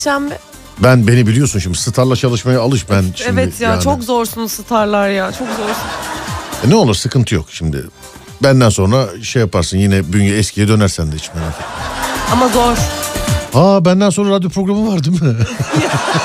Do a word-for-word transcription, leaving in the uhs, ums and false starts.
Şembe. Ben beni biliyorsun şimdi starla çalışmaya alış ben şimdi. Evet ya yani. çok zorsunuz starlar ya çok zorsun. E ne olur sıkıntı yok şimdi. Benden sonra şey yaparsın yine bünye eskiye dönersen de hiç merak etme. Ama zor. Aa benden sonra radyo programı var değil mi?